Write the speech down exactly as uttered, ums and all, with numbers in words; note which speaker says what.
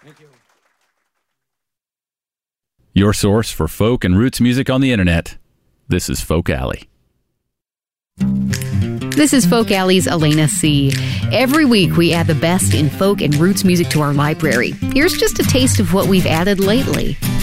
Speaker 1: Thank you.
Speaker 2: Your source for folk and roots music on the internet. This is Folk Alley.
Speaker 3: This is Folk Alley's Elena C. Every week we add the best in folk and roots music to our library. Here's just a taste of what we've added lately.